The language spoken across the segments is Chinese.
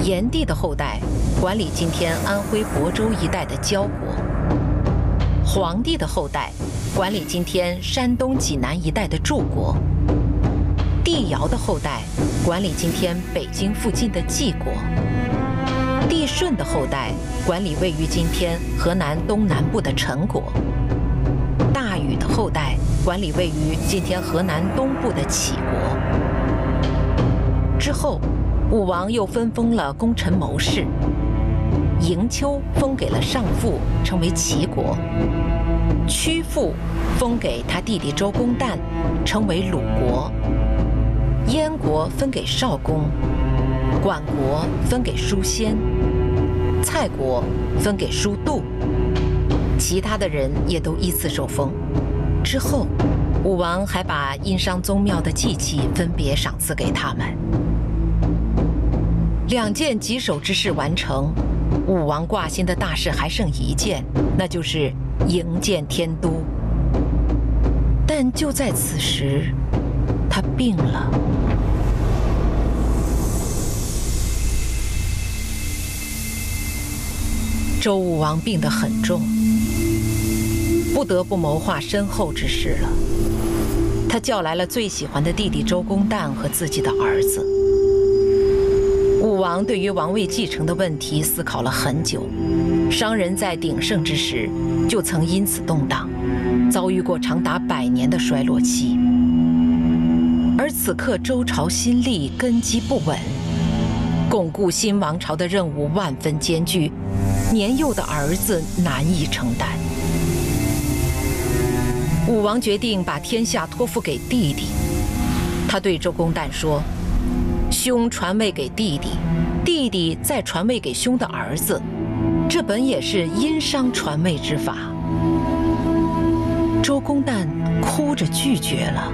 炎帝的后代管理今天安徽亳州一带的焦国；黄帝的后代管理今天山东济南一带的柱国；帝尧的后代管理今天北京附近的蓟国；帝舜的后代管理位于今天河南东南部的陈国；大禹的后代管理位于今天河南东部的杞国。之后，武王又分封了功臣谋士，嬴丘封给了上父，成为齐国；屈父封给他弟弟周公旦，称为鲁国；燕国分给少公，管国分给叔先，蔡国分给叔度，其他的人也都依次受封。之后，武王还把殷商宗庙的祭器分别赏赐给他们。2件棘手之事完成，武王挂心的大事还剩1件，那就是营建天都。但就在此时，他病了。周武王病得很重，不得不谋划身后之事了。他叫来了最喜欢的弟弟周公旦和自己的儿子。武王对于王位继承的问题思考了很久，商人在鼎盛之时就曾因此动荡，遭遇过长达100年的衰落期。而此刻周朝新立，根基不稳，巩固新王朝的任务万分艰巨，年幼的儿子难以承担。武王决定把天下托付给弟弟。他对周公旦说：“兄传位给弟弟，弟弟再传位给兄的儿子，这本也是殷商传位之法。”周公旦哭着拒绝了。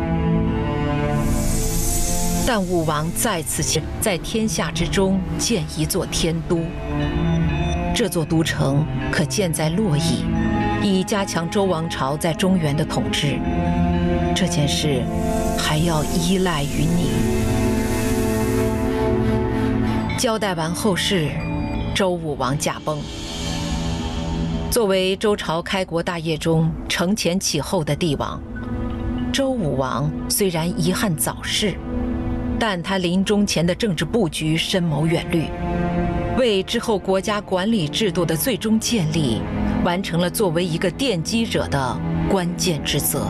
但武王再次在天下之中建一座天都，这座都城可建在洛邑，以加强周王朝在中原的统治。这件事还要依赖于你。交代完后事，周武王驾崩。作为周朝开国大业中承前启后的帝王，周武王虽然遗憾早逝，但他临终前的政治布局深谋远虑，为之后国家管理制度的最终建立，完成了作为一个奠基者的关键职责。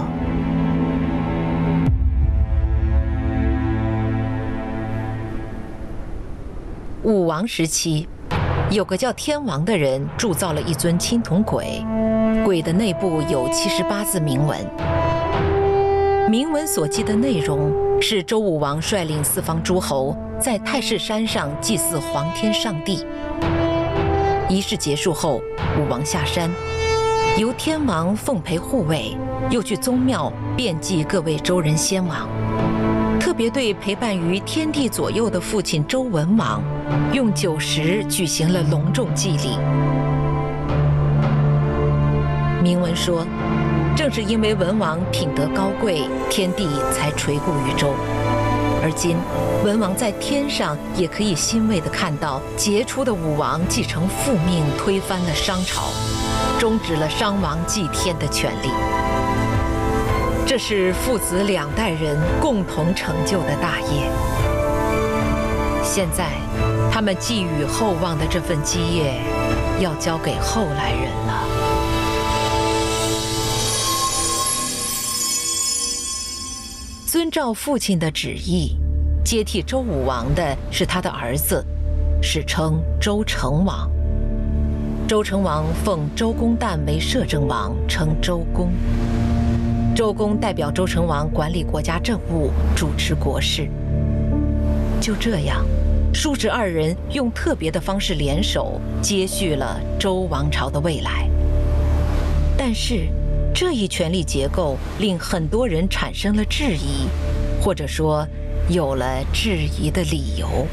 武王时期，有个叫天王的人铸造了一尊青铜簋，簋的内部有78字铭文。铭文所记的内容是周武王率领4方诸侯在太室山上祭祀皇天上帝。仪式结束后，武王下山，由天王奉陪护卫，又去宗庙遍祭各位周人先王，特别对陪伴于天帝左右的父亲周文王，用酒食举行了隆重祭礼。铭文说，正是因为文王品德高贵，天帝才垂顾于周。而今，文王在天上也可以欣慰地看到杰出的武王继承父命，推翻了商朝，终止了商王祭天的权利。这是父子2代人共同成就的大业。现在，他们寄予厚望的这份基业，要交给后来人了。遵照父亲的旨意，接替周武王的是他的儿子，史称周成王。周成王奉周公旦为摄政王，称周公。周公代表周成王管理国家政务，主持国事。就这样，叔侄2人用特别的方式联手，接续了周王朝的未来。但是，这一权力结构令很多人产生了质疑，或者说有了质疑的理由。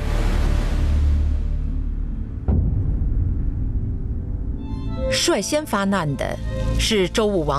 率先发难的是周武王